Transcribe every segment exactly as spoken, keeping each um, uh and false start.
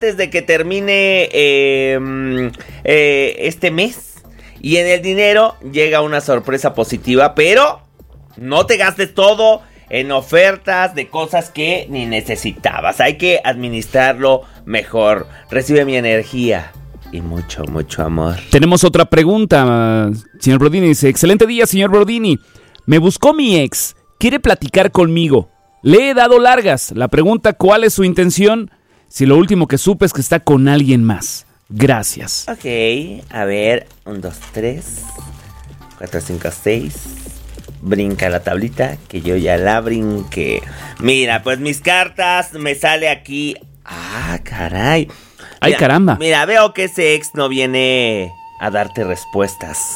antes de que termine eh, eh, este mes. Y en el dinero llega una sorpresa positiva, pero no te gastes todo en ofertas de cosas que ni necesitabas. Hay que administrarlo mejor. Recibe mi energía y mucho, mucho amor. Tenemos otra pregunta, señor Brodini. Dice, excelente día, señor Brodini. Me buscó mi ex. Quiere platicar conmigo. Le he dado largas. La pregunta, ¿cuál es su intención? Si lo último que supe es que está con alguien más. Gracias. Ok, a ver. Un, dos, tres. Cuatro, cinco, seis. Brinca la tablita, que yo ya la brinqué. Mira, pues mis cartas me sale aquí. Ah, caray. Ay, mira, caramba. Mira, veo que ese ex no viene a darte respuestas.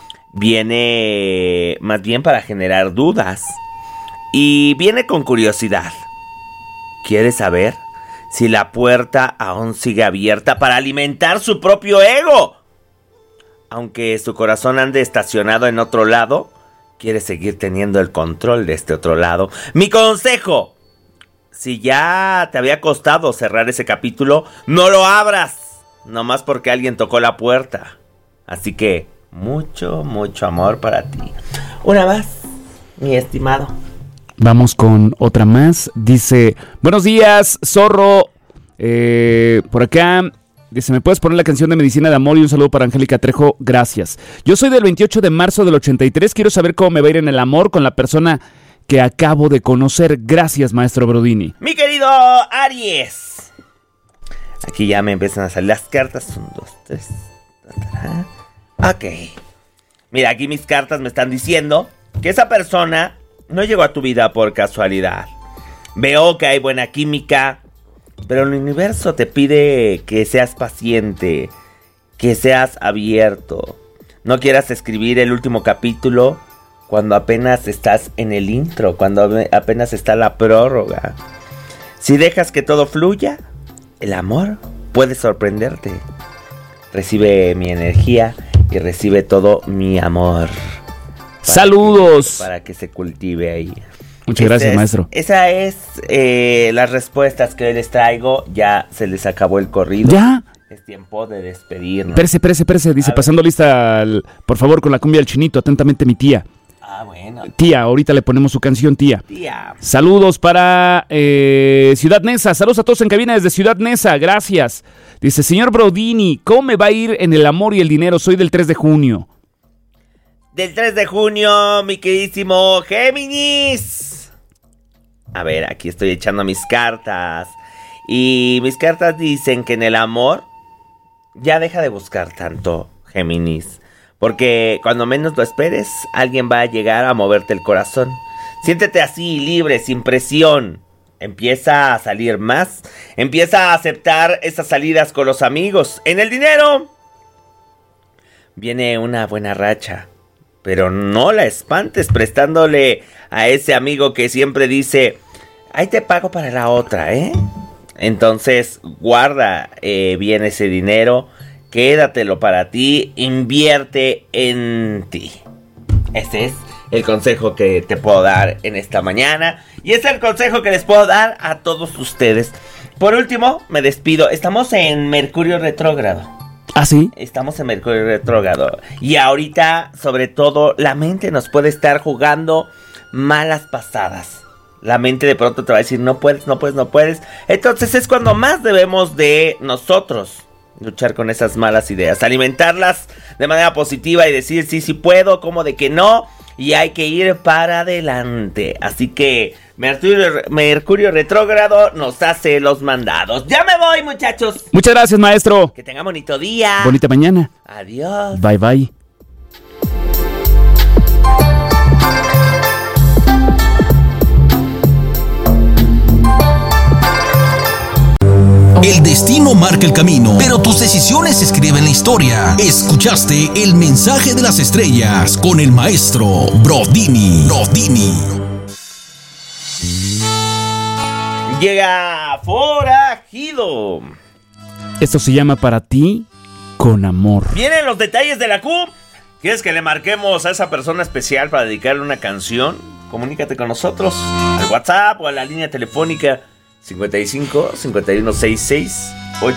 Viene más bien para generar dudas. Y viene con curiosidad. ¿Quieres saber si la puerta aún sigue abierta para alimentar su propio ego? Aunque su corazón ande estacionado en otro lado, quiere seguir teniendo el control de este otro lado. Mi consejo: si ya te había costado cerrar ese capítulo, no lo abras, nomás porque alguien tocó la puerta. Así que mucho, mucho amor para ti. Una más, mi estimado. Vamos con otra más. Dice, buenos días, zorro. Eh, por acá, dice, ¿me puedes poner la canción de Medicina de Amor? Y un saludo para Angélica Trejo, gracias. Yo soy del veintiocho de marzo del ochenta y tres. Quiero saber cómo me va a ir en el amor con la persona que acabo de conocer. Gracias, maestro Brodini. Mi querido Aries. Aquí ya me empiezan a salir las cartas. Un, dos, tres. Ok. Mira, aquí mis cartas me están diciendo que esa persona no llegó a tu vida por casualidad. Veo que hay buena química, pero el universo te pide que seas paciente, que seas abierto. No quieras escribir el último capítulo cuando apenas estás en el intro, cuando apenas está la prórroga. Si dejas que todo fluya, el amor puede sorprenderte. Recibe mi energía y recibe todo mi amor. ¡Saludos! Que, para que se cultive ahí. Muchas Esa gracias, es, maestro. Esa es eh, las respuestas que hoy les traigo. Ya se les acabó el corrido. ¿Ya? Es tiempo de despedirnos. Pérese, pérese, pérese. Dice, pasando lista, al, por favor, con la cumbia del chinito. Atentamente, mi tía. Ah, bueno. Tía, ahorita le ponemos su canción, tía. Tía. Saludos para eh, Ciudad Neza. Saludos a todos en cabina desde Ciudad Neza. Gracias. Dice, señor Brodini, ¿cómo me va a ir en el amor y el dinero? Soy del tres de junio. Del tres de junio, mi queridísimo Géminis. A ver, aquí estoy echando mis cartas. Y mis cartas dicen que en el amor ya deja de buscar tanto, Géminis. Porque cuando menos lo esperes, alguien va a llegar a moverte el corazón. Siéntete así, libre, sin presión. Empieza a salir más. Empieza a aceptar esas salidas con los amigos. En el dinero viene una buena racha. Pero no la espantes prestándole a ese amigo que siempre dice, ahí te pago para la otra, ¿eh? Entonces guarda eh, bien ese dinero, quédatelo para ti, invierte en ti. Ese es el consejo que te puedo dar en esta mañana. Y es el consejo que les puedo dar a todos ustedes. Por último, me despido. Estamos en Mercurio retrógrado. ¿Ah, sí? Estamos en Mercurio retrógrado. Y ahorita, sobre todo, la mente nos puede estar jugando malas pasadas. La mente de pronto te va a decir, no puedes, no puedes, no puedes. Entonces es cuando más debemos de nosotros luchar con esas malas ideas. Alimentarlas de manera positiva y decir, sí, sí puedo, como de que no. Y hay que ir para adelante. Así que Mercurio, Mercurio retrógrado nos hace los mandados. ¡Ya me voy, muchachos! Muchas gracias, maestro. Que tengan bonito día. Bonita mañana. Adiós. Bye, bye. El destino marca el camino, pero tus decisiones escriben la historia. Escuchaste el mensaje de las estrellas con el maestro Brodini. Brodini. Llega Forajido. Esto se llama Para ti con amor. Vienen los detalles de la Q. ¿Quieres que le marquemos a esa persona especial para dedicarle una canción? Comunícate con nosotros al WhatsApp o a la línea telefónica cincuenta y cinco, cincuenta y uno, sesenta y seis